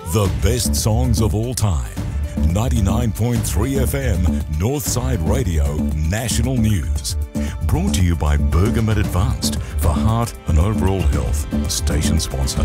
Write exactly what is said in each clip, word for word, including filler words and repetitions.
The best songs of all time. ninety-nine point three F M, Northside Radio, National News. Brought to you by Bergamet Advanced for heart and overall health. Station sponsor.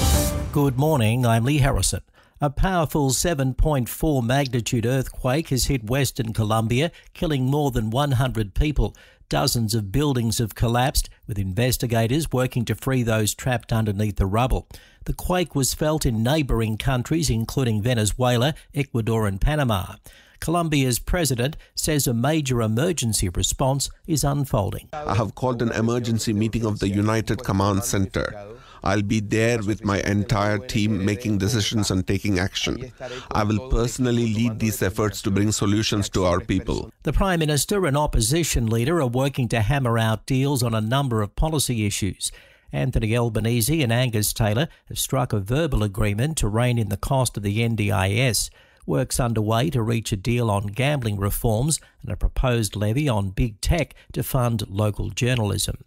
Good morning, I'm Lee Harrison. A powerful seven point four magnitude earthquake has hit Western Colombia, killing more than one hundred people. Dozens of buildings have collapsed, with investigators working to free those trapped underneath the rubble. The quake was felt in neighbouring countries, including Venezuela, Ecuador and Panama. Colombia's president says a major emergency response is unfolding. I have called an emergency meeting of the United Command Center. I'll be there with my entire team making decisions and taking action. I will personally lead these efforts to bring solutions to our people. The Prime Minister and opposition leader are working to hammer out deals on a number of policy issues. Anthony Albanese and Angus Taylor have struck a verbal agreement to rein in the cost of the N D I S. Work's underway to reach a deal on gambling reforms and a proposed levy on big tech to fund local journalism.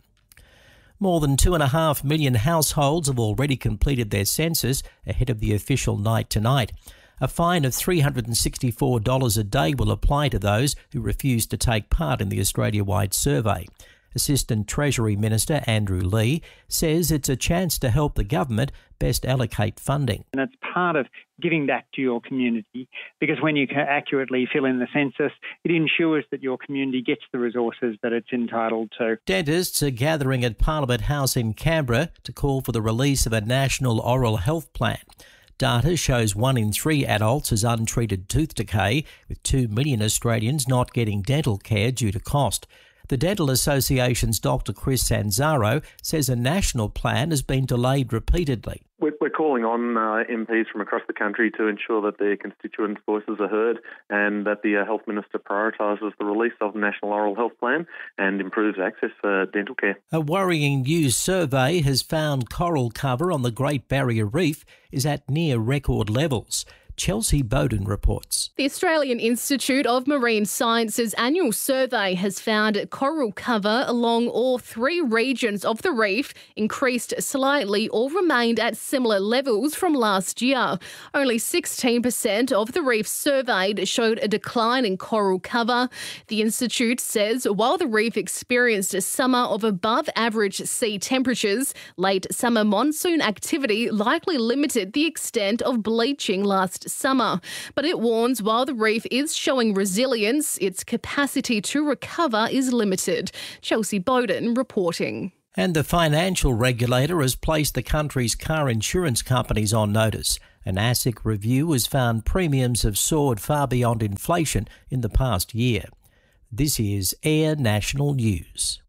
More than two and a half million households have already completed their census ahead of the official night tonight. A fine of three hundred sixty-four dollars a day will apply to those who refuse to take part in the Australia-wide survey. Assistant Treasury Minister Andrew Lee says it's a chance to help the government best allocate funding. And it's part of giving back to your community, because when you accurately fill in the census, it ensures that your community gets the resources that it's entitled to. Dentists are gathering at Parliament House in Canberra to call for the release of a national oral health plan. Data shows one in three adults has untreated tooth decay, with two million Australians not getting dental care due to cost. The Dental Association's Doctor Chris Sanzaro says a national plan has been delayed repeatedly. We're calling on uh, M Ps from across the country to ensure that their constituents' voices are heard and that the uh, Health Minister prioritises the release of the National Oral Health Plan and improves access for dental care. A worrying new survey has found coral cover on the Great Barrier Reef is at near record levels. Chelsea Bowden reports. The Australian Institute of Marine Science's annual survey has found coral cover along all three regions of the reef increased slightly or remained at similar levels from last year. Only sixteen percent of the reef surveyed showed a decline in coral cover. The Institute says while the reef experienced a summer of above average sea temperatures, late summer monsoon activity likely limited the extent of bleaching last summer. But it warns while the reef is showing resilience, its capacity to recover is limited. Chelsea Bowden reporting. And the financial regulator has placed the country's car insurance companies on notice. An ASIC review has found premiums have soared far beyond inflation in the past year. This is Air National News.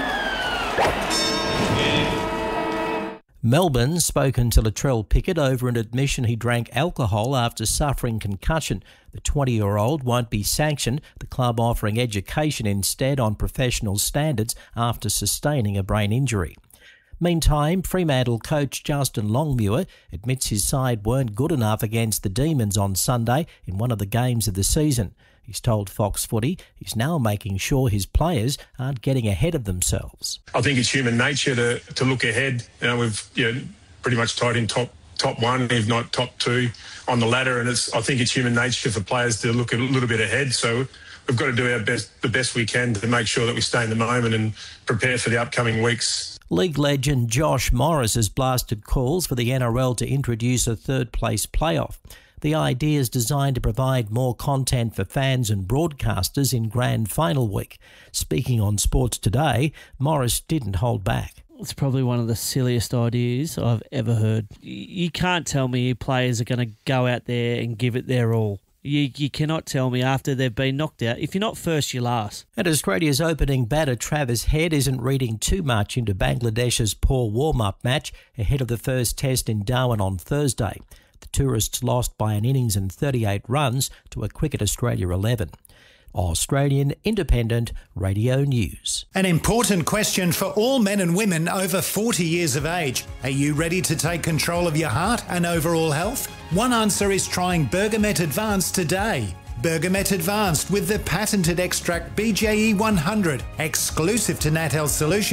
Melbourne's spoken to Latrell Pickett over an admission he drank alcohol after suffering concussion. The twenty-year-old won't be sanctioned, the club offering education instead on professional standards after sustaining a brain injury. Meantime, Fremantle coach Justin Longmuir admits his side weren't good enough against the Demons on Sunday in one of the games of the season. He's told Fox Footy he's now making sure his players aren't getting ahead of themselves. I think it's human nature to, to look ahead. You know, we've you know, pretty much tied in top top one, if not top two on the ladder, and it's I think it's human nature for players to look a little bit ahead. So we've got to do our best, the best we can to make sure that we stay in the moment and prepare for the upcoming weeks. League legend Josh Morris has blasted calls for the N R L to introduce a third-place playoff. The idea is designed to provide more content for fans and broadcasters in grand final week. Speaking on Sports Today, Morris didn't hold back. It's probably one of the silliest ideas I've ever heard. You can't tell me players are going to go out there and give it their all. You, you cannot tell me after they've been knocked out. If you're not first, you're last. And Australia's opening batter Travis Head isn't reading too much into Bangladesh's poor warm-up match ahead of the first test in Darwin on Thursday. The tourists lost by an innings and thirty-eight runs to a Cricket Australia eleven. Australian Independent Radio News. An important question for all men and women over forty years of age. Are you ready to take control of your heart and overall health? One answer is trying Bergamet Advanced today. Bergamet Advanced with the patented extract B J E one hundred, exclusive to Nat Health Solutions,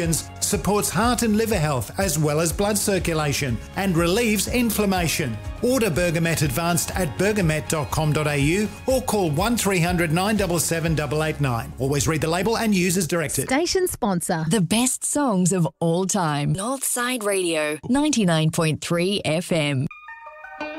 supports heart and liver health as well as blood circulation and relieves inflammation. Order Bergamet Advanced at bergamet dot com dot a u or call one three hundred nine seven seven eight eight nine. Always read the label and use as directed. Station sponsor. The best songs of all time. Northside Radio, ninety-nine point three F M.